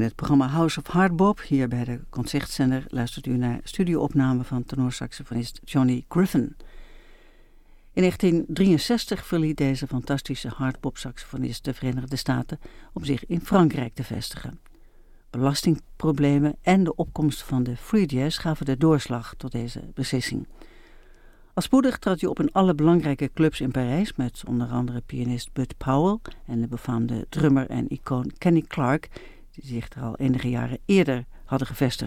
het programma House of Hardbop, hier bij de Concertzender, luistert u naar studioopname van tenorsaxofonist Johnny Griffin. In 1963 verliet deze fantastische hardbop-saxofonist de Verenigde Staten om zich in Frankrijk te vestigen. Belastingproblemen en de opkomst van de free jazz gaven de doorslag tot deze beslissing. Al spoedig trad hij op in alle belangrijke clubs in Parijs met onder andere pianist Bud Powell en de befaamde drummer en icoon Kenny Clarke, die zich er al enige jaren eerder hadden gevestigd.